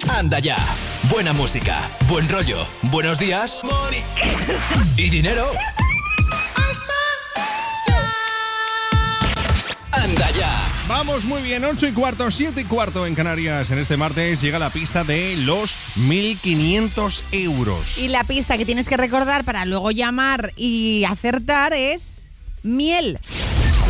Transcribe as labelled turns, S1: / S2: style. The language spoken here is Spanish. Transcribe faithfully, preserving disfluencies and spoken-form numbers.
S1: Anda ya. Buena música, buen rollo, buenos días y dinero. Anda ya.
S2: Vamos muy bien, ocho y cuarto, siete y cuarto en Canarias. En este martes llega la pista de los mil quinientos euros.
S3: Y la pista que tienes que recordar para luego llamar y acertar es miel.